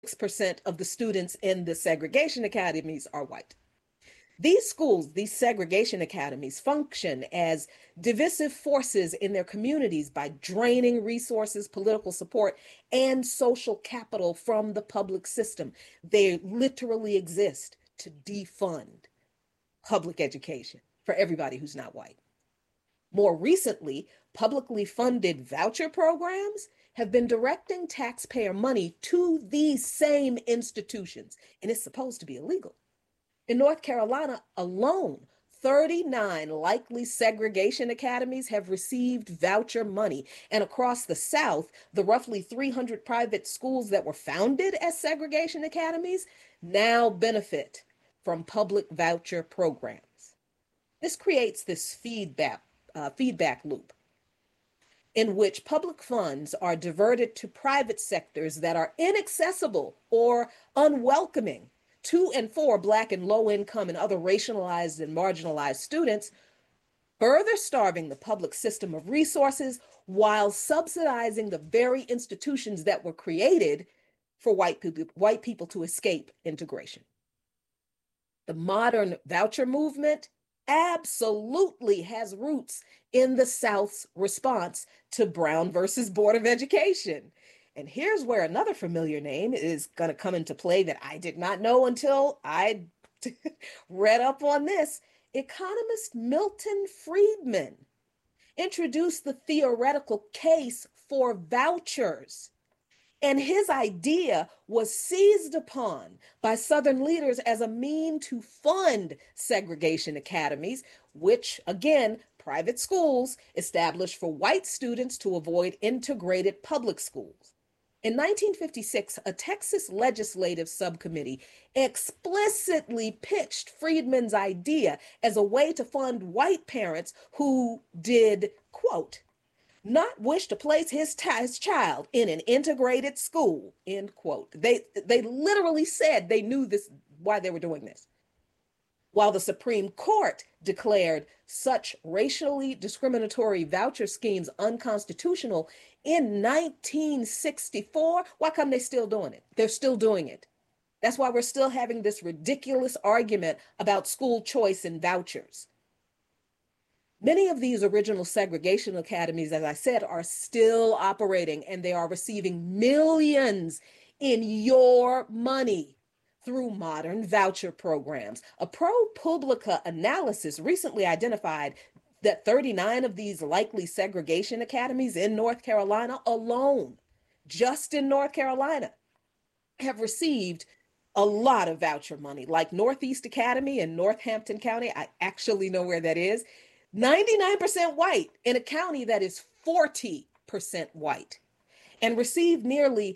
6% of the students in the segregation academies are white. These schools, these segregation academies, function as divisive forces in their communities by draining resources, political support, and social capital from the public system. They literally exist to defund public education for everybody who's not white. More recently, publicly funded voucher programs have been directing taxpayer money to these same institutions, and it's supposed to be illegal. In North Carolina alone, 39 likely segregation academies have received voucher money. And across the South, the roughly 300 private schools that were founded as segregation academies now benefit from public voucher programs. This creates this feedback loop in which public funds are diverted to private sectors that are inaccessible or unwelcoming to and for Black and low income and other racialized and marginalized students, further starving the public system of resources while subsidizing the very institutions that were created for white people to escape integration. The modern voucher movement absolutely has roots in the South's response to Brown versus Board of Education. And here's where another familiar name is going to come into play that I did not know until I read up on this. Economist Milton Friedman introduced the theoretical case for vouchers. And his idea was seized upon by Southern leaders as a mean to fund segregation academies, which, again, private schools established for white students to avoid integrated public schools. In 1956, a Texas legislative subcommittee explicitly pitched Friedman's idea as a way to fund white parents who did, quote, not wish to place his child in an integrated school, end quote. They literally said they knew this, why they were doing this. While the Supreme Court declared such racially discriminatory voucher schemes unconstitutional in 1964, why come they still doing it? They're still doing it. That's why we're still having this ridiculous argument about school choice and vouchers. Many of these original segregation academies, as I said, are still operating, and they are receiving millions in your money through modern voucher programs. A ProPublica analysis recently identified that 39 of these likely segregation academies in North Carolina alone, just in North Carolina, have received a lot of voucher money, like Northeast Academy in Northampton County. I actually know where that is. 99% white in a county that is 40% white, and received nearly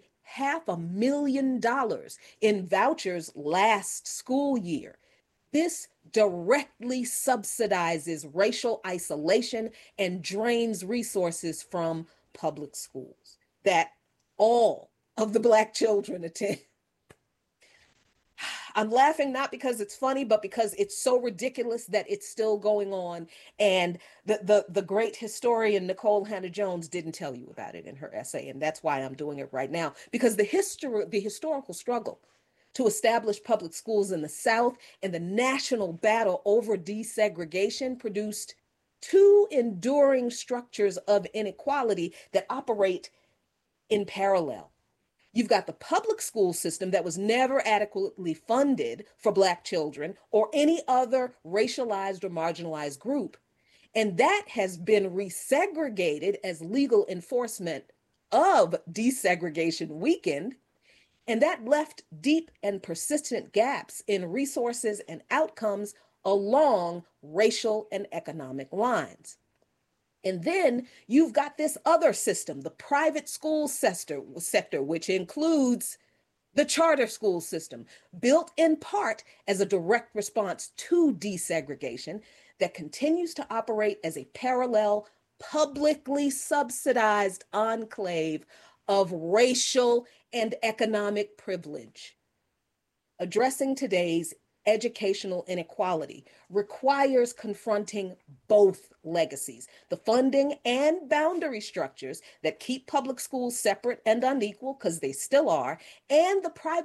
$500,000 in vouchers last school year. This directly subsidizes racial isolation and drains resources from public schools that all of the Black children attend. I'm laughing not because it's funny, but because it's so ridiculous that it's still going on. And the great historian Nicole Hannah-Jones didn't tell you about it in her essay, and that's why I'm doing it right now. Because the historical struggle to establish public schools in the South and the national battle over desegregation produced two enduring structures of inequality that operate in parallel. You've got the public school system that was never adequately funded for Black children or any other racialized or marginalized group. And that has been resegregated as legal enforcement of desegregation weakened. And that left deep and persistent gaps in resources and outcomes along racial and economic lines. And then you've got this other system, the private school sector, which includes the charter school system, built in part as a direct response to desegregation, that continues to operate as a parallel, publicly subsidized enclave of racial and economic privilege. Addressing today's educational inequality requires confronting both legacies, the funding and boundary structures that keep public schools separate and unequal, because they still are, and the private